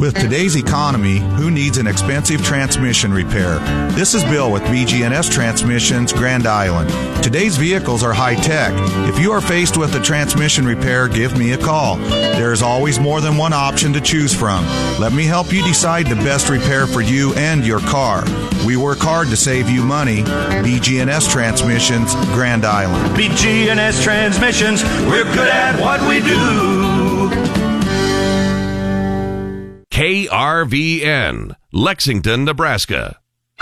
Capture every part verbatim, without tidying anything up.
With today's economy, who needs an expensive transmission repair? This is Bill with B G N S Transmissions, Grand Island. Today's vehicles are high-tech. If you are faced with a transmission repair, give me a call. There is always more than one option to choose from. Let me help you decide the best repair for you and your car. We work hard to save you money. B G N S Transmissions, Grand Island. B G N S Transmissions, we're good at what we do. K R V N, Lexington, Nebraska.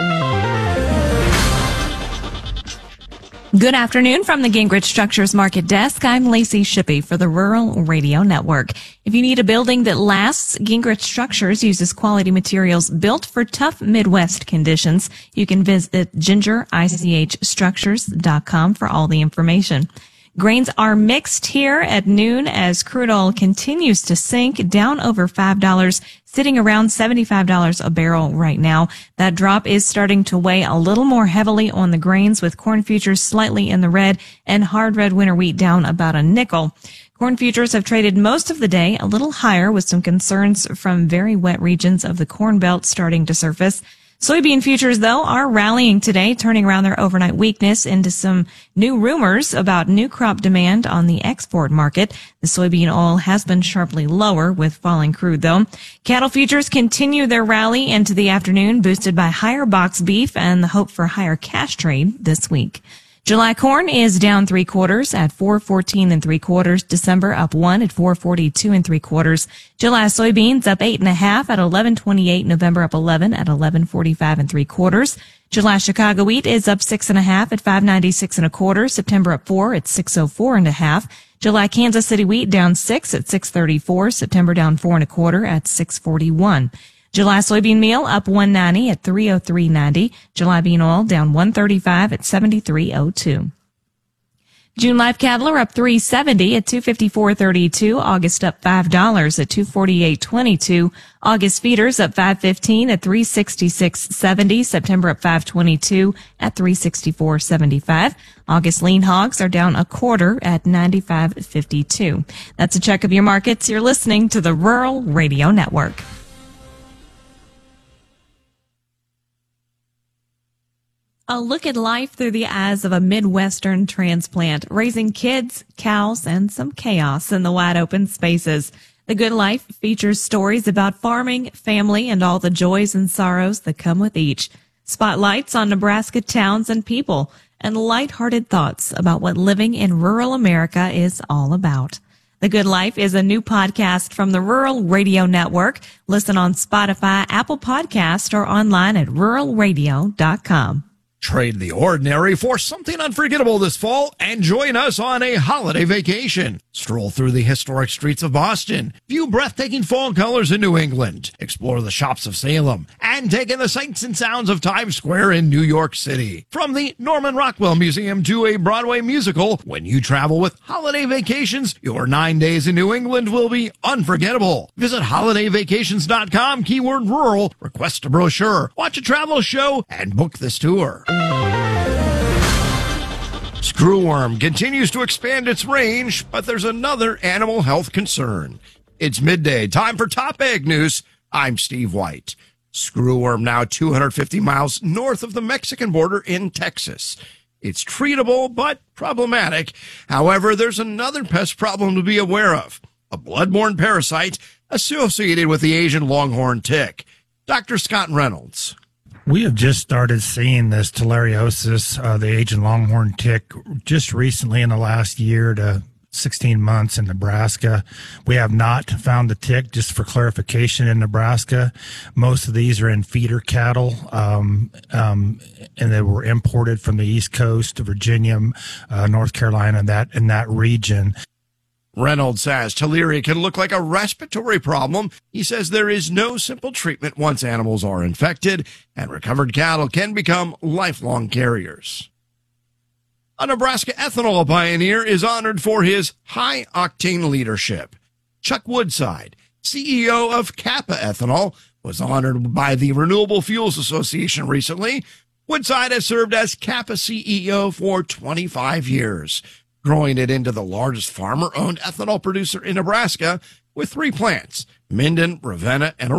Good afternoon from the Gingrich Structures Market Desk. I'm Lacey Shippey for the Rural Radio Network. If you need a building that lasts, Gingrich Structures uses quality materials built for tough Midwest conditions. You can visit ginger ich structures dot com for all the information. Grains are mixed here at noon as crude oil continues to sink down over five dollars, sitting around seventy-five dollars a barrel right now. That drop is starting to weigh a little more heavily on the grains, with corn futures slightly in the red and hard red winter wheat down about a nickel. Corn futures have traded most of the day a little higher, with some concerns from very wet regions of the Corn Belt starting to surface. Soybean futures, though, are rallying today, turning around their overnight weakness into some new rumors about new crop demand on the export market. The soybean oil has been sharply lower with falling crude, though. Cattle futures continue their rally into the afternoon, boosted by higher box beef and the hope for higher cash trade this week. July corn is down three quarters at four fourteen and three quarters. December up one at four forty-two and three quarters. July soybeans up eight and a half at eleven twenty-eight. November up eleven at eleven forty-five and three quarters. July Chicago wheat is up six and a half at five ninety-six and a quarter. September up four at six oh four and a half. July Kansas City wheat down six at six thirty-four. September down four and a quarter at six forty-one. July soybean meal up one ninety at three oh three ninety. July bean oil down one thirty-five at seventy-three oh two. June live cattle are up three seventy at two fifty-four thirty-two. August up five dollars at two forty-eight twenty-two. August feeders up five fifteen at three sixty-six seventy. September up five twenty-two at three sixty-four seventy-five. August lean hogs are down a quarter at ninety-five fifty-two. That's a check of your markets. You're listening to the Rural Radio Network. A look at life through the eyes of a Midwestern transplant, raising kids, cows, and some chaos in the wide open spaces. The Good Life features stories about farming, family, and all the joys and sorrows that come with each. Spotlights on Nebraska towns and people, and lighthearted thoughts about what living in rural America is all about. The Good Life is a new podcast from the Rural Radio Network. Listen on Spotify, Apple Podcast, or online at rural radio dot com. Trade the ordinary for something unforgettable this fall and join us on a holiday vacation. Stroll through the historic streets of Boston, view breathtaking fall colors in New England, explore the shops of Salem, and take in the sights and sounds of Times Square in New York City. From the Norman Rockwell Museum to a Broadway musical, when you travel with Holiday Vacations, your nine days in New England will be unforgettable. Visit holiday vacations dot com, keyword rural, request a brochure, watch a travel show, and book this tour. Screwworm continues to expand its range, but there's another animal health concern. It's midday, time for Top Ag News. I'm Steve White. Screwworm now two hundred fifty miles north of the Mexican border in Texas. It's treatable, but problematic. However, there's another pest problem to be aware of, a blood-borne parasite associated with the Asian longhorn tick. Doctor Scott Reynolds. We have just started seeing this tulariosis, uh, the Asian longhorn tick, just recently in the last year to sixteen months in Nebraska. We have not found the tick, just for clarification, in Nebraska. Most of these are in feeder cattle, um, um, and they were imported from the East Coast to Virginia, uh, North Carolina, that in that region. Reynolds says tularemia can look like a respiratory problem. He says there is no simple treatment once animals are infected, and recovered cattle can become lifelong carriers. A Nebraska ethanol pioneer is honored for his high-octane leadership. Chuck Woodside, C E O of Kappa Ethanol, was honored by the Renewable Fuels Association recently. Woodside has served as Kappa C E O for twenty-five years. Growing it into the largest farmer-owned ethanol producer in Nebraska with three plants, Minden, Ravenna, and